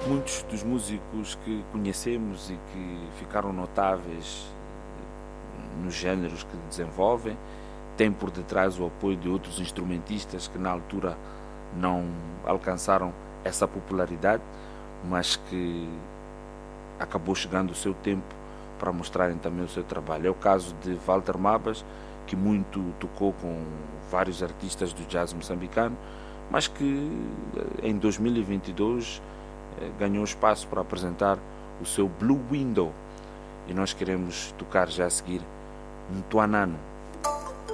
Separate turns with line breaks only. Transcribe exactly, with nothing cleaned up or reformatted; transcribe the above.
Muitos dos músicos que conhecemos e que ficaram notáveis nos géneros que desenvolvem têm por detrás o apoio de outros instrumentistas que na altura não alcançaram essa popularidade, mas que acabou chegando o seu tempo para mostrarem também o seu trabalho. É o caso de Walter Mabas, que muito tocou com vários artistas do jazz moçambicano, mas que em dois mil e vinte e dois ganhou espaço para apresentar o seu Blue Window, e nós queremos tocar já a seguir Ntuanano.